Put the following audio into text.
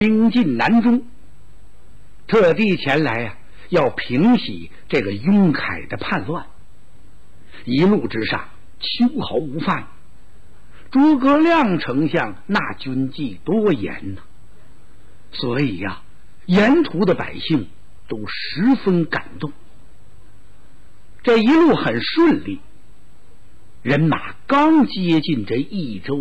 兵进南中，特地前来要平息这个雍凯的叛乱。一路之上秋毫无犯，诸葛亮丞相那军纪多严呐，所以沿途的百姓都十分感动。这一路很顺利，人马刚接近这益州